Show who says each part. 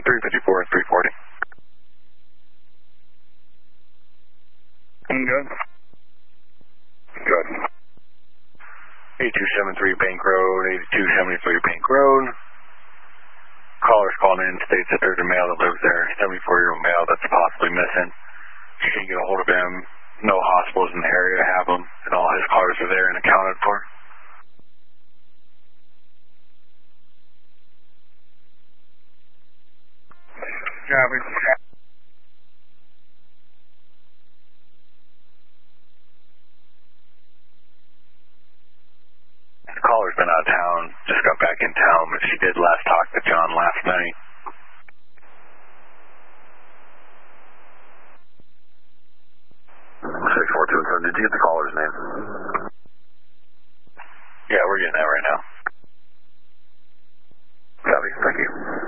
Speaker 1: 354 and 340.
Speaker 2: Good.
Speaker 1: Good. 8273 Bank Road, 8273 Bank Road. Caller's calling in, states that there's a male that lives there, 74-year-old male that's possibly missing. You can get a hold of him. No hospitals in the area have him, and all his cars are there and accounted for.
Speaker 2: Copy.
Speaker 1: The caller's been out of town, just got back in town, but she did last talk to John last night.
Speaker 3: Did you get the caller's name?
Speaker 1: Yeah, we're getting that right now.
Speaker 3: Copy. Thank you.